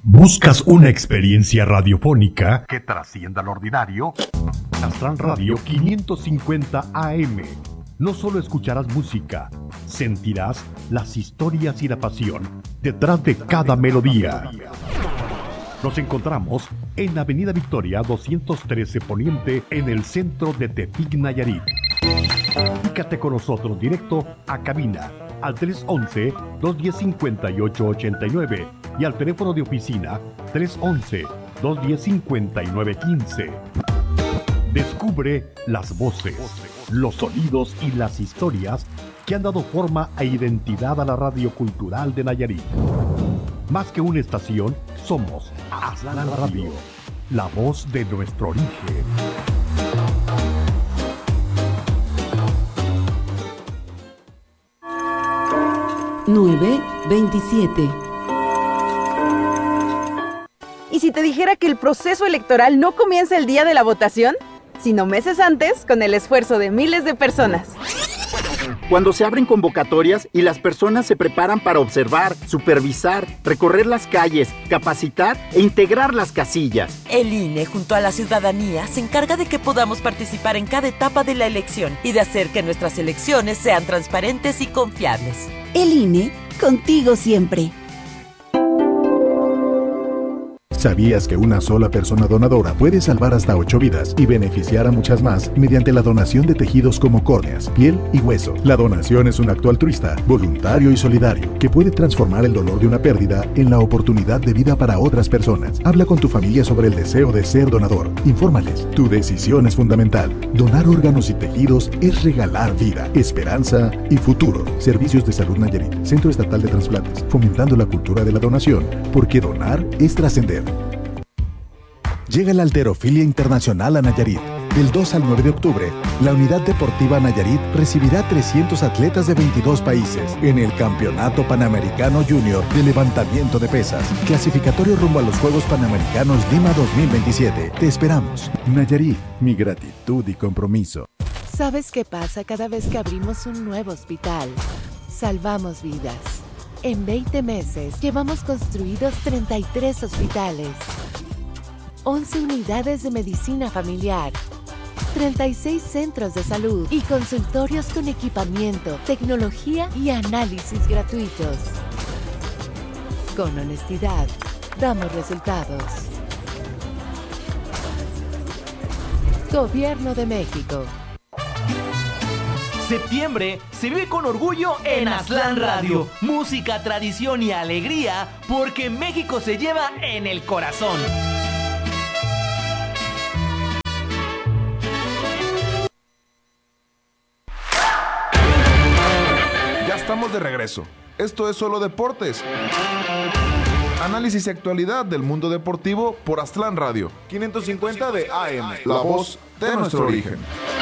¿Buscas una experiencia radiofónica que trascienda lo ordinario? Aztlán Radio 550 AM. No solo escucharás música, sentirás las historias y la pasión detrás de cada melodía. Nos encontramos en Avenida Victoria 213 Poniente, en el centro de Tepic, Nayarit. Comunícate con nosotros directo a cabina al 311-210-5889 y al teléfono de oficina 311-210-5915. Descubre las voces, los sonidos y las historias que han dado forma e identidad a la radio cultural de Nayarit. Más que una estación, somos Aztlán Radio, la voz de nuestro origen. 9:27. ¿Y si te dijera que el proceso electoral no comienza el día de la votación, sino meses antes, con el esfuerzo de miles de personas? Cuando se abren convocatorias y las personas se preparan para observar, supervisar, recorrer las calles, capacitar e integrar las casillas. El INE, junto a la ciudadanía, se encarga de que podamos participar en cada etapa de la elección y de hacer que nuestras elecciones sean transparentes y confiables. El INE, contigo siempre. ¿Sabías que una sola persona donadora puede salvar hasta 8 vidas y beneficiar a muchas más mediante la donación de tejidos como córneas, piel y hueso? La donación es un acto altruista, voluntario y solidario que puede transformar el dolor de una pérdida en la oportunidad de vida para otras personas. Habla con tu familia sobre el deseo de ser donador. Infórmales. Tu decisión es fundamental. Donar órganos y tejidos es regalar vida, esperanza y futuro. Servicios de Salud Nayarit, Centro Estatal de Trasplantes, fomentando la cultura de la donación, porque donar es trascender. Llega la Halterofilia Internacional a Nayarit. Del 2 al 9 de octubre, la Unidad Deportiva Nayarit recibirá 300 atletas de 22 países en el Campeonato Panamericano Junior de Levantamiento de Pesas, clasificatorio rumbo a los Juegos Panamericanos Lima 2027. Te esperamos. Nayarit, mi gratitud y compromiso. ¿Sabes qué pasa cada vez que abrimos un nuevo hospital? Salvamos vidas. En 20 meses llevamos construidos 33 hospitales, 11 unidades de medicina familiar, 36 centros de salud y consultorios con equipamiento, tecnología y análisis gratuitos. Con honestidad, damos resultados. Gobierno de México. Septiembre se vive con orgullo en Aztlán Radio. Música, tradición y alegría, porque México se lleva en el corazón. Ya estamos de regreso. Esto es Solo Deportes. Análisis y actualidad del mundo deportivo por Aztlán Radio. 550 de AM, la voz de nuestro origen.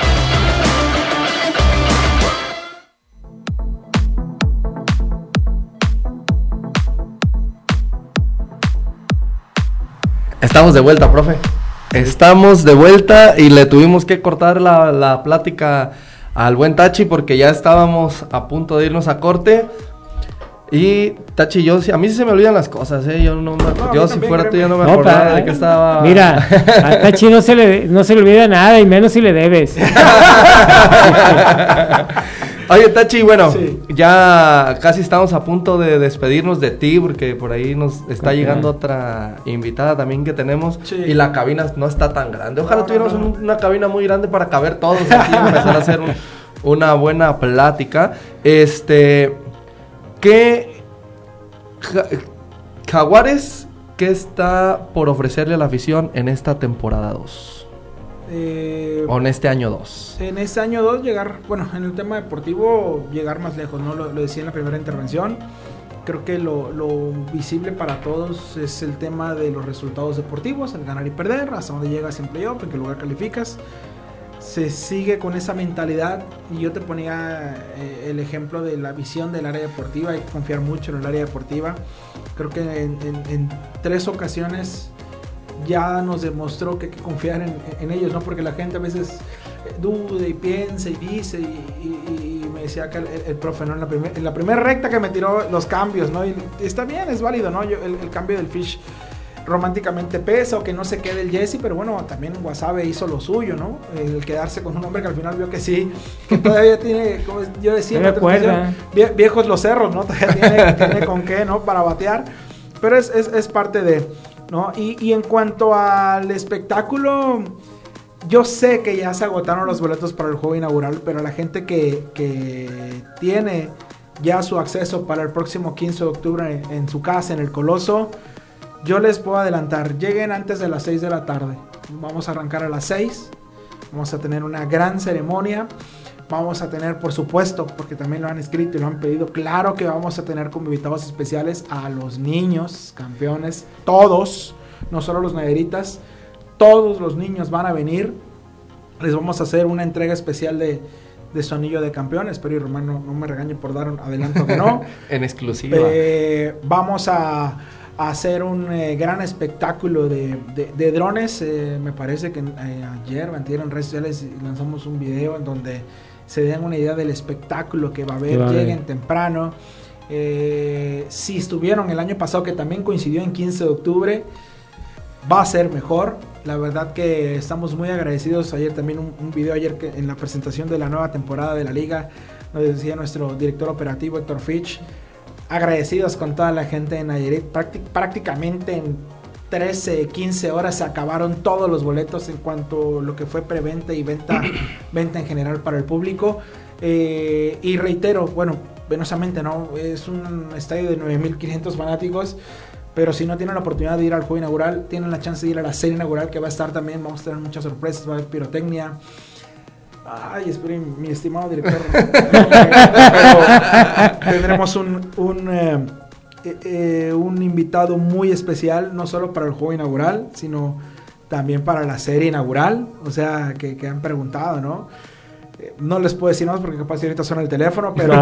Estamos de vuelta, profe. Estamos de vuelta y le tuvimos que cortar la plática al buen Tachi porque ya estábamos a punto de irnos a corte. Y Tachi, a mí sí se me olvidan las cosas, yo si fuera tú ya no me acordaba de que estaba. Mira, a Tachi no se le olvida nada y menos si le debes. Oye, Tachi, bueno, sí, ya casi estamos a punto de despedirnos de ti porque por ahí nos está llegando otra invitada también que tenemos, sí, y la cabina no está tan grande. Ojalá tuviéramos una cabina muy grande para caber todos aquí y empezar a hacer una buena plática. ¿Qué Jaguares qué está por ofrecerle a la afición en esta temporada 2? O en este año 2. En este año 2 llegar, en el tema deportivo, llegar más lejos, ¿no? Lo decía en la primera intervención. Creo que lo visible para todos es el tema de los resultados deportivos, el ganar y perder, hasta dónde llegas en playoff, en qué lugar calificas. Se sigue con esa mentalidad y yo te ponía el ejemplo de la visión del área deportiva. Hay que confiar mucho en el área deportiva. Creo que en 3 ocasiones ya nos demostró que hay que confiar en ellos, ¿no? Porque la gente a veces duda y piensa y dice y me decía que el profe, ¿no? En la primera recta que me tiró los cambios, ¿no? Y está bien, es válido, ¿no? El cambio del Fish románticamente pesa o que no se quede el Jesse, pero bueno, también Guasave hizo lo suyo, ¿no? El quedarse con un hombre que al final vio que sí, que todavía tiene, como yo decía en la transmisión, viejos los cerros, ¿no? Todavía tiene con qué, ¿no? Para batear, pero es parte de, ¿no? Y en cuanto al espectáculo, yo sé que ya se agotaron los boletos para el juego inaugural, pero la gente que tiene ya su acceso para el próximo 15 de octubre en su casa, en el Coloso, yo les puedo adelantar, lleguen antes de las 6 de la tarde. Vamos a arrancar a las 6, vamos a tener una gran ceremonia, vamos a tener, por supuesto, porque también lo han escrito y lo han pedido, claro que vamos a tener como invitados especiales a los niños campeones, todos, no solo los Nayaritas, todos los niños van a venir, les vamos a hacer una entrega especial de su anillo de campeón. Espero y Román no me regañe por dar un adelanto que no. En exclusiva. Vamos a hacer un gran espectáculo de drones. Me parece que ayer o antier en redes sociales lanzamos un video en donde se den una idea del espectáculo que va a haber. Lleguen temprano. Si estuvieron el año pasado, que también coincidió en 15 de octubre, va a ser mejor. La verdad que estamos muy agradecidos. Ayer también un video ayer que en la presentación de la nueva temporada de la liga, nos decía nuestro director operativo Héctor Fitch, agradecidos con toda la gente en Nayarit. Prácticamente en 13, 15 horas se acabaron todos los boletos en cuanto a lo que fue preventa y venta en general para el público. Y reitero, bueno, penosamente no, es un estadio de 9,500 fanáticos. Pero si no tienen la oportunidad de ir al juego inaugural, tienen la chance de ir a la serie inaugural, que va a estar también. Vamos a tener muchas sorpresas, va a haber pirotecnia. Ay, esperen, mi estimado director. Tendremos un invitado muy especial, no solo para el juego inaugural, sino también para la serie inaugural. O sea, que han preguntado, ¿no? No les puedo decir más porque capaz ahorita suena el teléfono, pero...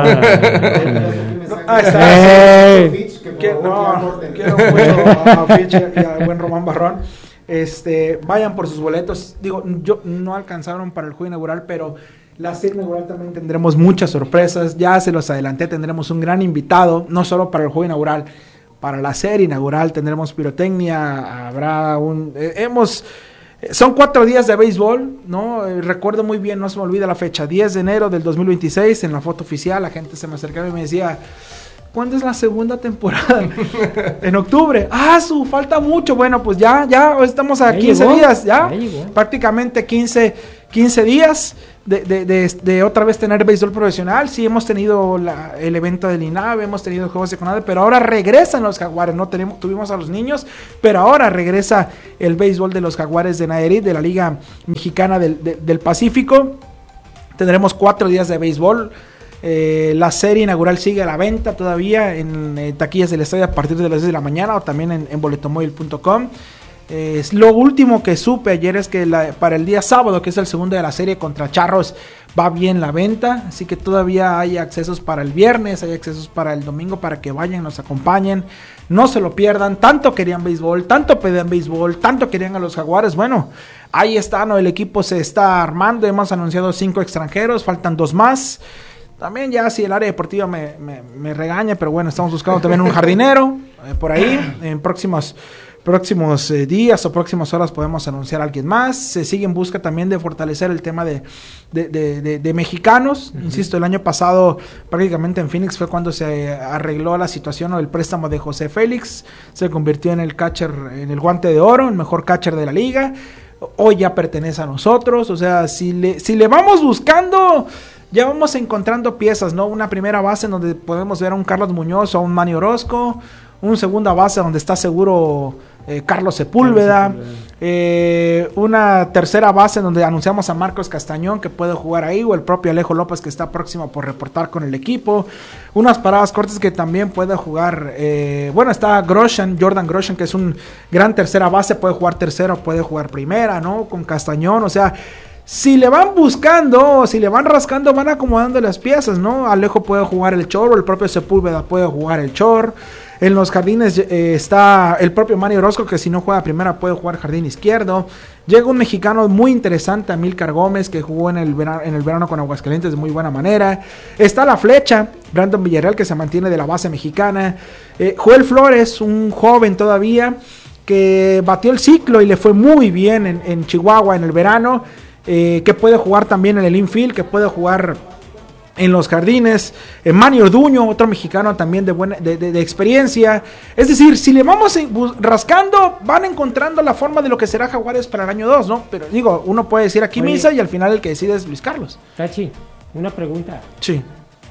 Quiero mucho a Fitch y a buen Román Barrón. Vayan por sus boletos. Digo, no alcanzaron para el juego inaugural, pero la serie inaugural también tendremos muchas sorpresas. Ya se los adelanté, tendremos un gran invitado, no solo para el juego inaugural, para la serie inaugural tendremos pirotecnia, habrá son 4 días de béisbol, ¿no? Recuerdo muy bien, no se me olvida la fecha, 10 de enero del 2026, en la foto oficial, la gente se me acercaba y me decía, ¿cuándo es la segunda temporada? En octubre. Falta mucho. Bueno, pues ya estamos a 15 días, ya prácticamente 15 días de otra vez tener béisbol profesional. Sí, hemos tenido el evento del INAVE, hemos tenido juegos de CONADE, pero ahora regresan los Jaguares, ¿no? Tuvimos a los niños, pero ahora regresa el béisbol de los Jaguares de Nayarit, de la Liga Mexicana del Pacífico. Tendremos 4 días de béisbol. La serie inaugural sigue a la venta todavía en taquillas del estadio a partir de las 10 de la mañana o también en boletomobil.com. Lo último que supe ayer es que para el día sábado, que es el segundo de la serie contra Charros, va bien la venta, así que todavía hay accesos para el viernes, hay accesos para el domingo, para que vayan, nos acompañen, no se lo pierdan. Tanto querían béisbol, tanto pedían béisbol, tanto querían a los Jaguares. Bueno, ahí está, ¿no? El equipo se está armando, hemos anunciado 5 extranjeros, faltan 2 más. También ya si el área deportiva me regaña, pero bueno, estamos buscando también un jardinero por ahí. En próximos días o próximas horas podemos anunciar a alguien más. Se sigue en busca también de fortalecer el tema de mexicanos. Insisto, el año pasado prácticamente en Phoenix fue cuando se arregló la situación o el préstamo de José Félix. Se convirtió en el catcher, en el guante de oro, el mejor catcher de la liga. Hoy ya pertenece a nosotros. O sea, si le vamos buscando, ya vamos encontrando piezas, ¿no? Una primera base en donde podemos ver a un Carlos Muñoz o a un Manny Orozco. Un segunda base donde está seguro Carlos Sepúlveda. Una tercera base donde anunciamos a Marcos Castañón, que puede jugar ahí, o el propio Alejo López, que está próximo por reportar con el equipo. Unas paradas cortas que también puede jugar. Está Jordan Grosjean, que es un gran tercera base, puede jugar tercera, puede jugar primera, ¿no? Con Castañón, o sea, si le van buscando, si le van rascando, van acomodando las piezas, ¿no? Alejo puede jugar el short, o el propio Sepúlveda puede jugar el short. En los jardines está el propio Manny Orozco, que si no juega primera puede jugar jardín izquierdo. Llega un mexicano muy interesante, Amílcar Gómez, que jugó en el verano con Aguascalientes de muy buena manera. Está la flecha, Brandon Villarreal, que se mantiene de la base mexicana. Joel Flores, un joven todavía, que batió el ciclo y le fue muy bien en Chihuahua en el verano, que puede jugar también en el infield, que puede jugar en los jardines. Manny Orduño, otro mexicano también de experiencia. Es decir, si le vamos rascando, van encontrando la forma de lo que será Jaguares para el año 2, ¿no? Pero digo, uno puede decir aquí misa y al final el que decide es Luis Carlos. Tachi, una pregunta. Sí.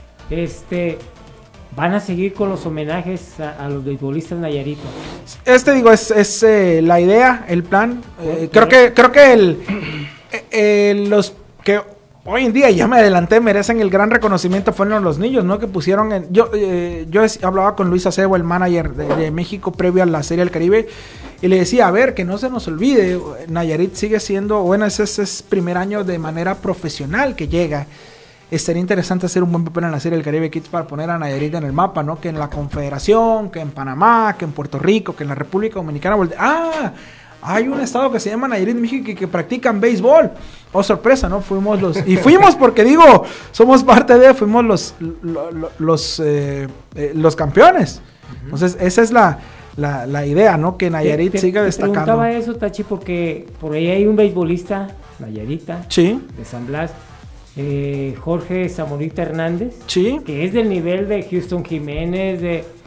¿Van a seguir con los homenajes a los beisbolistas nayaritos? Es la idea, el plan. Creo que los que hoy en día, ya me adelanté, merecen el gran reconocimiento fueron los niños, ¿no? Que pusieron yo hablaba con Luis Acebo, el manager de México previo a la Serie del Caribe, y le decía, a ver, que no se nos olvide, Nayarit sigue siendo, bueno, ese es primer año de manera profesional que llega. Sería interesante hacer un buen papel en la Serie del Caribe Kids para poner a Nayarit en el mapa, ¿no? Que en la Confederación, que en Panamá, que en Puerto Rico, que en la República Dominicana. Hay un estado que se llama Nayarit, México, que practican béisbol. Oh, sorpresa, ¿no? Fuimos porque digo, somos parte de, fuimos los campeones. Entonces, esa es la idea, ¿no? Que Nayarit siga destacando. Te preguntaba eso, Tachi, porque por ahí hay un beisbolista, Nayarita, sí, de San Blas, Jorge Zamorita Hernández, sí, que es del nivel de Houston Jiménez,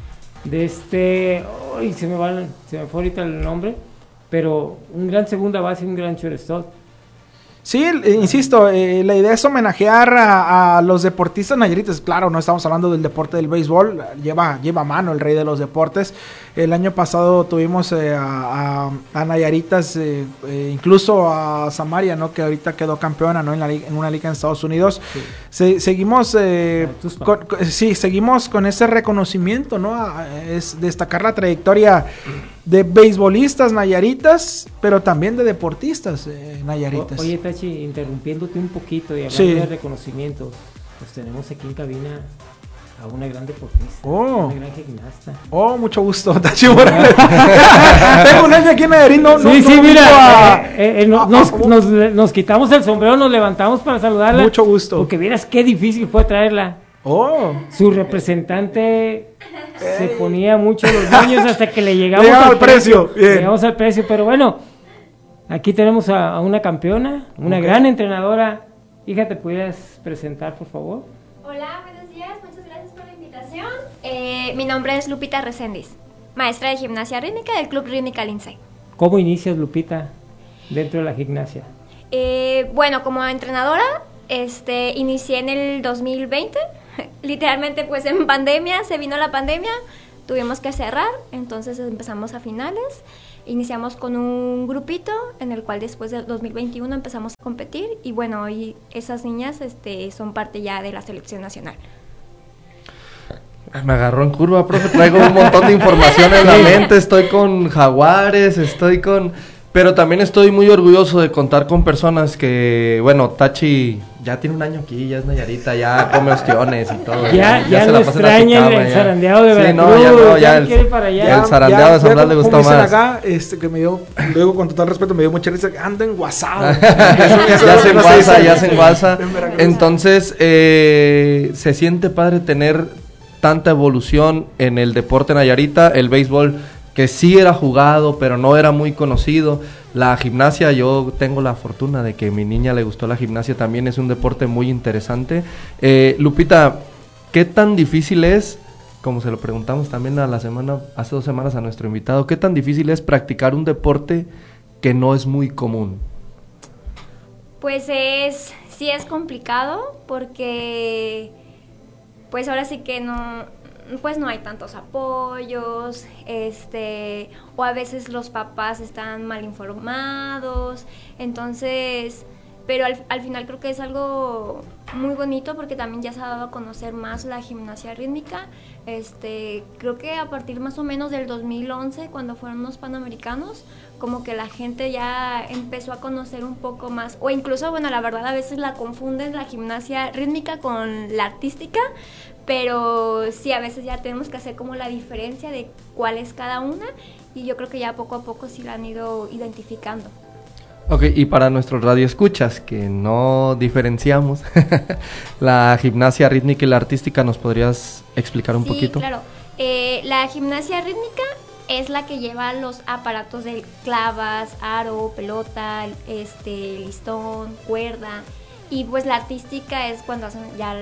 se me fue ahorita el nombre, pero un gran segunda base y un gran shortstop. Sí, insisto, la idea es homenajear a los deportistas nayaritas. Claro, no estamos hablando del deporte del béisbol, lleva mano el rey de los deportes. El año pasado tuvimos a Nayaritas, incluso a Samaria, ¿no? Que ahorita quedó campeona, ¿no? En una liga en Estados Unidos. Sí. Seguimos con ese reconocimiento, ¿no? Es destacar la trayectoria de beisbolistas nayaritas, pero también de deportistas nayaritas. Oye, Tachi, interrumpiéndote un poquito y hablando de reconocimientos, pues tenemos aquí en cabina a una gran deportista, una gran gimnasta. Mucho gusto, Tachi Morales. Tengo un año aquí en Nayarit, nos quitamos el sombrero, nos levantamos para saludarla. Mucho gusto. Porque vieras qué difícil fue traerla. Su representante se ponía mucho los niños hasta que le llegamos al precio. Llegamos al precio, pero bueno, aquí tenemos a una campeona, una gran entrenadora. Hija, ¿te pudieras presentar, por favor? Hola, buenos días, muchas gracias por la invitación. Mi nombre es Lupita Reséndiz, maestra de gimnasia rítmica del Club Rítmica Lince. ¿Cómo inicias, Lupita, dentro de la gimnasia? Bueno, como entrenadora, inicié en el 2020. Literalmente pues en pandemia, se vino la pandemia, tuvimos que cerrar, entonces empezamos a finales, iniciamos con un grupito en el cual después del 2021 empezamos a competir y bueno, hoy esas niñas son parte ya de la selección nacional. Me agarró en curva, profe, traigo un montón de información en la mente, estoy con Jaguares, pero también estoy muy orgulloso de contar con personas que, bueno, Tachi ya tiene un año aquí, ya es Nayarita, ya come ostiones y todo. Ya lo extraña el zarandeado de Veracruz. El zarandeado de San Blas le gustó más. Acá, que me dio, luego con total respeto, me dio mucha risa, ando enguasado. Ya se enguasa. Entonces, se siente padre tener tanta evolución en el deporte nayarita, el béisbol que sí era jugado, pero no era muy conocido. La gimnasia, yo tengo la fortuna de que a mi niña le gustó la gimnasia, también es un deporte muy interesante. Lupita, ¿qué tan difícil es, como se lo preguntamos también hace 2 semanas a nuestro invitado, qué tan difícil es practicar un deporte que no es muy común? Pues sí es complicado, porque pues ahora sí que no hay tantos apoyos, o a veces los papás están mal informados, entonces, pero al final creo que es algo muy bonito porque también ya se ha dado a conocer más la gimnasia rítmica. Creo que a partir más o menos del 2011, cuando fueron los Panamericanos, como que la gente ya empezó a conocer un poco más, o incluso, bueno, la verdad a veces la confunden la gimnasia rítmica con la artística, pero sí, a veces ya tenemos que hacer como la diferencia de cuál es cada una, y yo creo que ya poco a poco sí la han ido identificando. Ok, y para nuestros radioescuchas que no diferenciamos la gimnasia rítmica y la artística, ¿nos podrías explicar un poquito? Sí, claro. La gimnasia rítmica es la que lleva los aparatos de clavas, aro, pelota, listón, cuerda. Y pues la artística es cuando hacen ya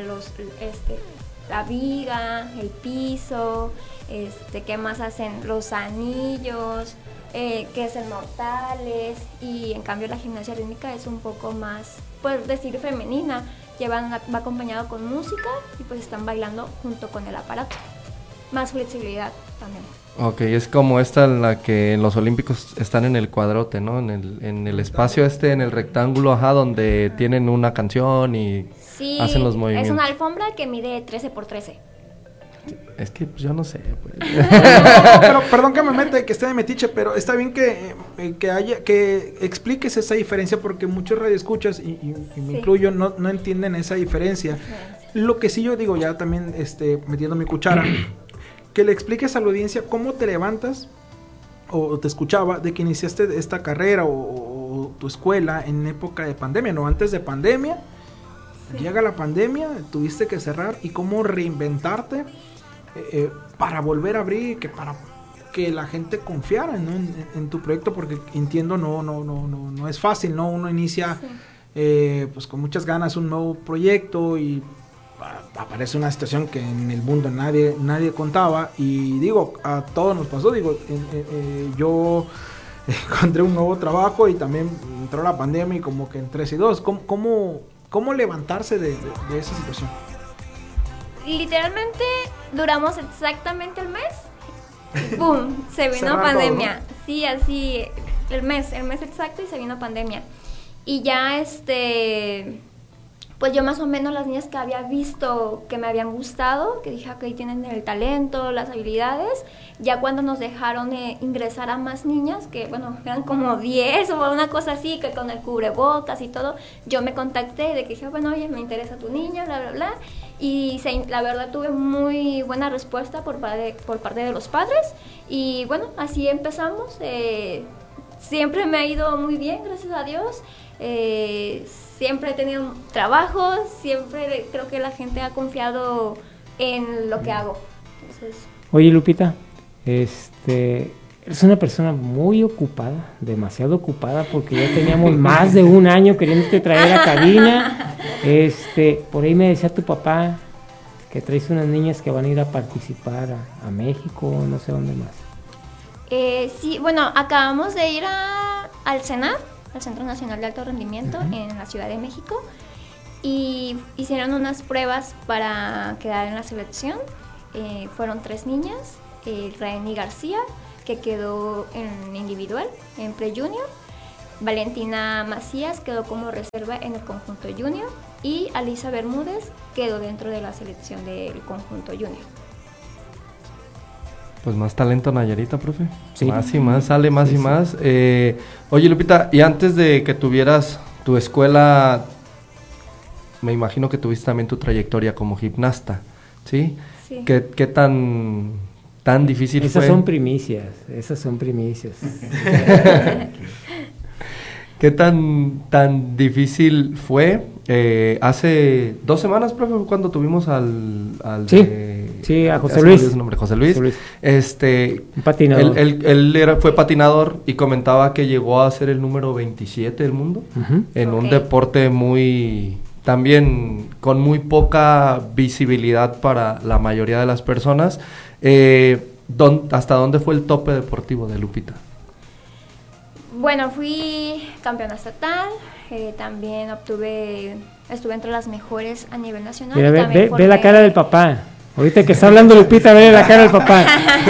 la viga, el piso, ¿qué más hacen? Los anillos, que es el mortales. Y en cambio la gimnasia rítmica es un poco más, pues decir, femenina. Va acompañado con música y pues están bailando junto con el aparato. Más flexibilidad también. Ok, es como esta en la que en los olímpicos están en el cuadrote, ¿no? En el espacio en el rectángulo, donde tienen una canción y hacen los movimientos. Es una alfombra que mide 13 por 13. Es que pues, yo no sé, pues. Pero perdón que me meta, que esté de metiche, pero está bien que expliques esa diferencia, porque muchos radioescuchas y me incluyo no entienden esa diferencia. Lo que sí yo digo, ya también metiendo mi cuchara, que le expliques a la audiencia cómo te levantas, o te escuchaba, de que iniciaste esta carrera o tu escuela en época de pandemia, no antes de pandemia. Llega la pandemia, tuviste que cerrar, y cómo reinventarte para volver a abrir, para que la gente confiara, ¿no? en tu proyecto, porque entiendo no es fácil, ¿no? Uno inicia pues con muchas ganas un nuevo proyecto y aparece una situación que en el mundo nadie contaba, y digo, a todos nos pasó, yo encontré un nuevo trabajo y también entró la pandemia y como que en 3 y 2, ¿cómo levantarse de esa situación? Literalmente duramos exactamente el mes. ¡Pum! Se vino pandemia. Todo, ¿no? Sí, así, el mes exacto, y se vino pandemia. Y ya pues yo más o menos las niñas que había visto que me habían gustado, que dije, ok, tienen el talento, las habilidades, ya cuando nos dejaron ingresar a más niñas, que bueno, eran como 10 o una cosa así, que con el cubrebocas y todo, yo me contacté de que dije, bueno, oye, me interesa tu niña, bla, bla, bla, y la verdad tuve muy buena respuesta por parte de los padres, y bueno, así empezamos. Siempre me ha ido muy bien, gracias a Dios. Siempre he tenido trabajo, siempre creo que la gente ha confiado en lo que hago. Entonces... Oye, Lupita, eres una persona muy ocupada, demasiado ocupada, porque ya teníamos más de un año queriéndote traer a cabina. Por ahí me decía tu papá que traes unas niñas que van a ir a participar a México, no sé dónde más. Sí, bueno, acabamos de ir al CENAR, al Centro Nacional de Alto Rendimiento, en la Ciudad de México, y hicieron unas pruebas para quedar en la selección. Fueron 3 niñas, Raeni García, que quedó en individual, en pre-junior, Valentina Macías quedó como reserva en el conjunto junior, y Alisa Bermúdez quedó dentro de la selección del conjunto junior. Pues más talento Nayarita, profe. Sí. Más y más, sale más y más. Oye, Lupita, y antes de que tuvieras tu escuela, me imagino que tuviste también tu trayectoria como gimnasta, ¿sí? Sí. ¿Qué tan difícil fue? Esas son primicias. ¿Qué tan difícil fue? Hace 2 semanas, profe, cuando tuvimos al Sí, a José Luis. Su nombre, José Luis. Un patinador. Él fue patinador y comentaba que llegó a ser el número 27 del mundo en un deporte también con muy poca visibilidad para la mayoría de las personas. ¿Hasta dónde fue el tope deportivo de Lupita? Bueno, fui campeona estatal, también estuve entre las mejores a nivel nacional. Mira, ve la cara del papá. Ahorita que está hablando Lupita, ve la cara del papá.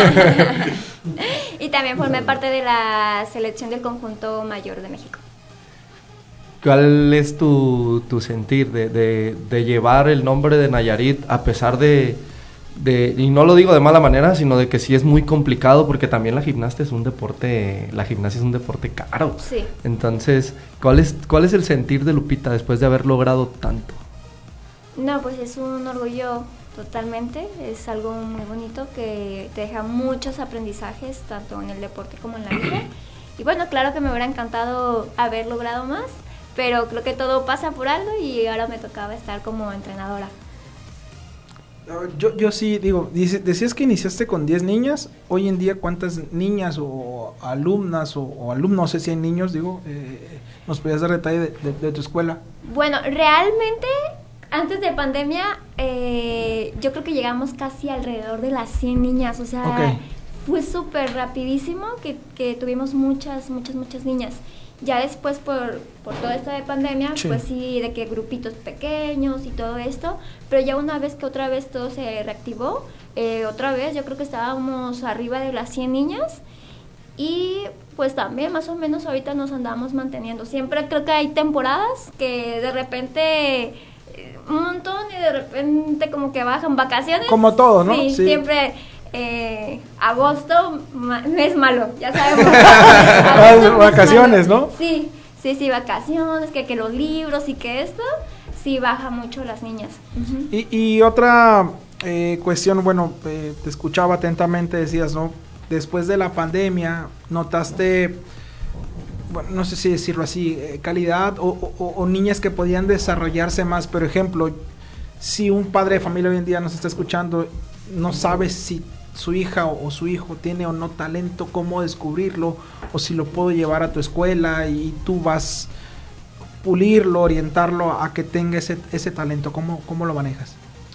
Y también formé parte de la selección del conjunto mayor de México. ¿Cuál es tu sentir de llevar el nombre de Nayarit a pesar y no lo digo de mala manera, sino de que sí es muy complicado, porque también la gimnasia es un deporte caro? Sí. Entonces, ¿cuál es el sentir de Lupita después de haber logrado tanto? No, pues es un orgullo totalmente, es algo muy bonito que te deja muchos aprendizajes, tanto en el deporte como en la vida. Y bueno, claro que me hubiera encantado haber logrado más, pero creo que todo pasa por algo y ahora me tocaba estar como entrenadora. Yo sí, digo, decías que iniciaste con 10 niñas. Hoy en día, ¿cuántas niñas o alumnas o alumnos, no sé si hay niños, digo, nos podías dar detalle de tu escuela? Bueno, realmente, antes de pandemia, yo creo que llegamos casi alrededor de las 100 niñas. O sea, fue súper rapidísimo que tuvimos muchas niñas. Ya después, por todo esto de pandemia, pues sí, de que grupitos pequeños y todo esto, pero ya una vez que otra vez todo se reactivó, otra vez yo creo que estábamos arriba de las 100 niñas y pues también más o menos ahorita nos andamos manteniendo. Siempre creo que hay temporadas que de repente un montón y de repente como que bajan vacaciones. Como todo, ¿no? Sí, siempre... agosto es malo, ya sabemos. Vacaciones, ¿no? Sí, vacaciones, que los libros y que esto, sí baja mucho las niñas. Y otra cuestión, bueno, te escuchaba atentamente, decías, ¿no? Después de la pandemia, notaste, bueno, no sé si decirlo así, calidad o niñas que podían desarrollarse más. Por ejemplo, si un padre de familia hoy en día nos está escuchando, no sabe si su hija o su hijo tiene o no talento, cómo descubrirlo, o si lo puedo llevar a tu escuela y tú vas pulirlo, orientarlo a que tenga ese talento. ¿Cómo lo manejas?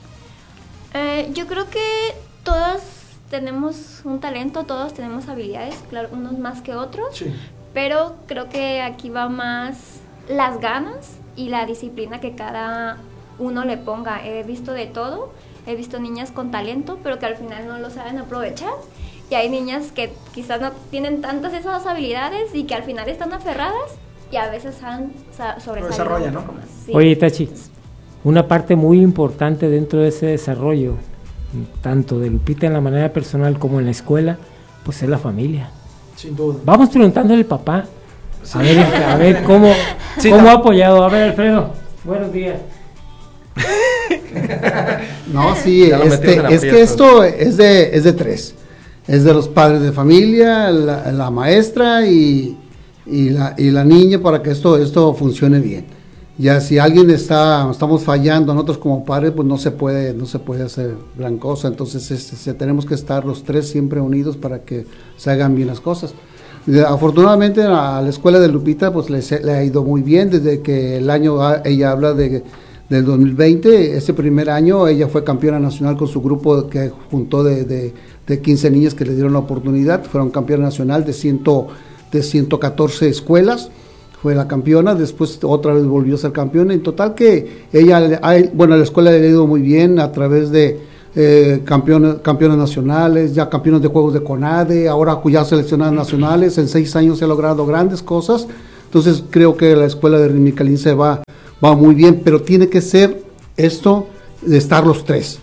Yo creo que todos tenemos un talento, todos tenemos habilidades, claro, unos más que otros, pero creo que aquí va más las ganas y la disciplina que cada uno le ponga. He visto de todo. He visto niñas con talento, pero que al final no lo saben aprovechar. Y hay niñas que quizás no tienen tantas esas habilidades y que al final están aferradas y a veces han sobresalido un poco más. Sí. Oye, Tachi, una parte muy importante dentro de ese desarrollo, tanto de Lupita en la manera personal como en la escuela, pues es la familia. Sin duda. Vamos preguntándole al papá, a ver cómo ha apoyado. A ver, Alfredo, buenos días. No, sí, es que esto es de tres. Es de los padres de familia, la maestra y la niña, para que esto funcione bien. Ya si alguien estamos fallando, nosotros como padres, pues no se puede hacer gran cosa. Entonces tenemos que estar los tres siempre unidos para que se hagan bien las cosas. Afortunadamente a la escuela de Lupita pues le ha ido muy bien desde que el año, ella habla del 2020, ese primer año ella fue campeona nacional con su grupo que juntó de 15 niñas que le dieron la oportunidad, fueron campeona nacional de 114 escuelas, fue la campeona, después otra vez volvió a ser campeona. En total que ella, a la escuela le ha ido muy bien a través de campeones nacionales, ya campeones de juegos de CONADE, ahora ya seleccionadas nacionales, en 6 años se ha logrado grandes cosas. Entonces creo que la escuela de Rimicalín va muy bien, pero tiene que ser esto de estar los tres.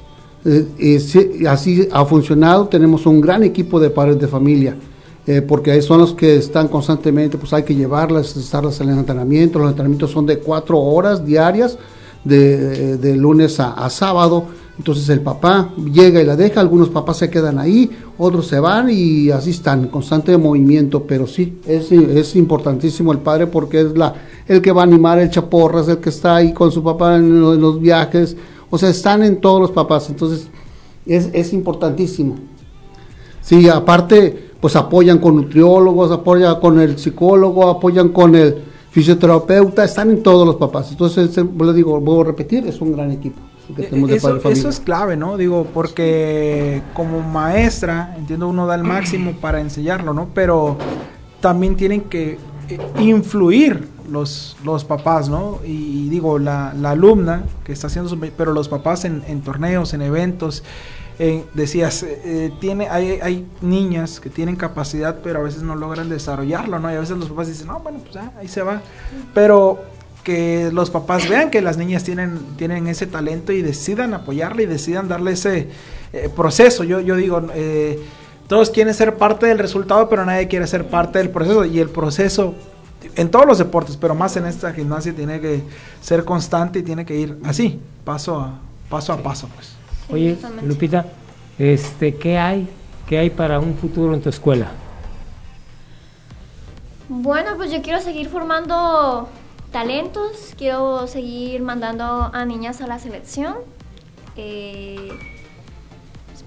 Así ha funcionado, tenemos un gran equipo de padres de familia, porque ahí son los que están constantemente, pues hay que llevarlas, estarlas en el entrenamiento. Los entrenamientos son de 4 horas diarias, de lunes a sábado. Entonces el papá llega y la deja, algunos papás se quedan ahí, otros se van y así están, en constante movimiento. Pero sí, es importantísimo el padre, porque es el que va a animar, el chaporras, el que está ahí con su papá en los viajes. O sea, están en todos los papás, entonces es importantísimo. Sí, aparte, pues apoyan con nutriólogos, apoyan con el psicólogo, apoyan con el fisioterapeuta, están en todos los papás. Entonces, les digo, vuelvo a repetir, es un gran equipo. Eso es clave, ¿no? Digo, porque como maestra, entiendo, uno da el máximo para enseñarlo, ¿no? Pero también tienen que influir los papás, ¿no? Y digo, la alumna que está haciendo pero los papás en torneos, en eventos, decías, hay niñas que tienen capacidad, pero a veces no logran desarrollarlo, ¿no? Y a veces los papás dicen, no, bueno, pues ahí se va. Pero que los papás vean que las niñas tienen ese talento y decidan apoyarle y decidan darle ese proceso. Yo digo, todos quieren ser parte del resultado, pero nadie quiere ser parte del proceso. Y el proceso, en todos los deportes, pero más en esta gimnasia, tiene que ser constante y tiene que ir así, paso a paso, pues. Oye, Lupita, ¿qué hay para un futuro en tu escuela? Bueno, pues yo quiero seguir formando talentos, quiero seguir mandando a niñas a la selección.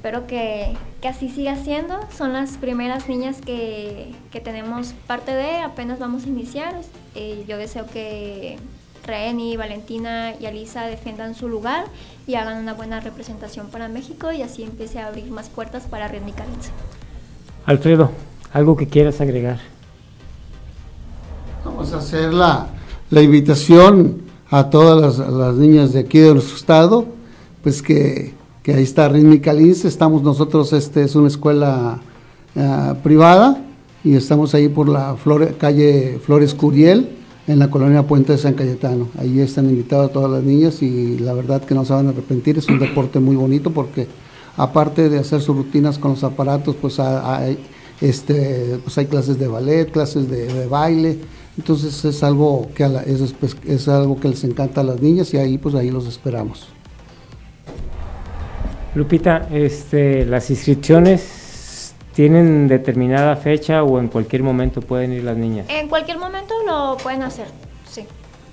espero que así siga siendo. Son las primeras niñas que tenemos parte de, apenas vamos a iniciar. Yo deseo que Reni, Valentina y Alisa defiendan su lugar y hagan una buena representación para México y así empiece a abrir más puertas para Rítmica-Lince. Alfredo, ¿algo que quieras agregar? Vamos a hacer la invitación a todas las niñas de aquí de nuestro estado, pues que ahí está Rítmica-Lince. Estamos nosotros, es una escuela privada y estamos ahí por la calle Flores Curiel, en la colonia Puente de San Cayetano. Ahí están invitadas todas las niñas y la verdad que no se van a arrepentir. Es un deporte muy bonito porque aparte de hacer sus rutinas con los aparatos, pues hay clases de ballet, clases de baile. Entonces es algo que es algo que les encanta a las niñas y ahí los esperamos. Lupita, las inscripciones ¿tienen determinada fecha o en cualquier momento pueden ir las niñas? En cualquier momento lo pueden hacer, sí.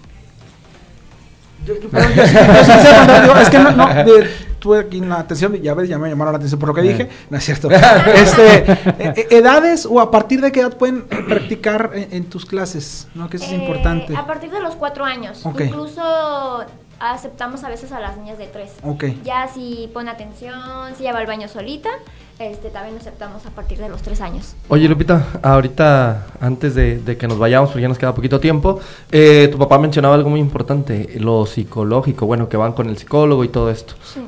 Es que no tuve aquí la atención, ya me llamaron la atención por lo que dije, no es cierto. ¿Edades o a partir de qué edad pueden practicar en tus clases? ¿No? Que eso es importante. A partir de los 4 años, okay. Incluso aceptamos a veces a las niñas de 3. Okay. Ya si pone atención, si ya va al baño solita, también aceptamos a partir de los 3 años. Oye, Lupita, ahorita antes de que nos vayamos, porque ya nos queda poquito tiempo, tu papá mencionaba algo muy importante, lo psicológico, bueno, que van con el psicólogo y todo esto. Sí.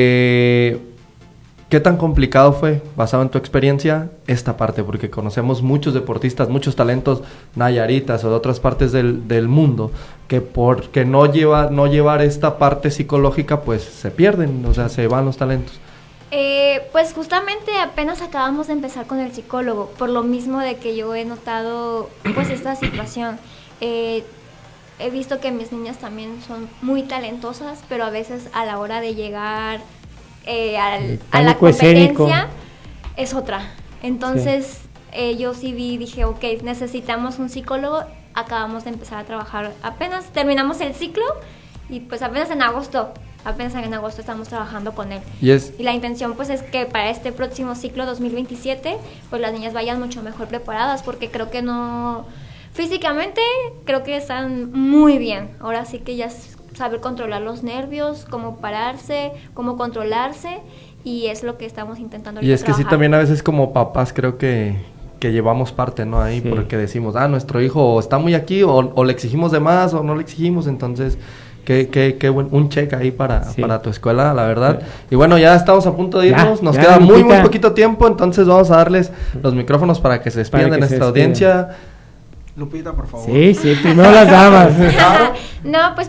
¿Qué tan complicado fue, basado en tu experiencia, esta parte? Porque conocemos muchos deportistas, muchos talentos nayaritas o de otras partes del mundo, que porque no llevar esta parte psicológica, pues se pierden, o sea, se van los talentos. Pues justamente apenas acabamos de empezar con el psicólogo, por lo mismo de que yo he notado pues esta situación. He visto que mis niñas también son muy talentosas, pero a veces a la hora de llegar a la competencia es otra. Entonces yo sí dije, ok, necesitamos un psicólogo. Acabamos de empezar a trabajar, apenas terminamos el ciclo y pues apenas en agosto estamos trabajando con él. Y la intención pues es que para este próximo ciclo 2027 pues las niñas vayan mucho mejor preparadas, porque creo que físicamente creo que están muy bien. Ahora sí que ya saber controlar los nervios, cómo pararse, cómo controlarse, y es lo que estamos intentando y es que trabajar. Sí, también a veces como papás creo que llevamos parte, ¿no? Ahí, porque decimos, nuestro hijo está muy aquí, o le exigimos de más, o no le exigimos, entonces qué buen, un check ahí para tu escuela, la verdad. Y bueno, ya estamos a punto de irnos, nos queda muy poquito tiempo, entonces vamos a darles los micrófonos para que se despidan de nuestra audiencia. Lupita, por favor. Sí, primero las damas. No, pues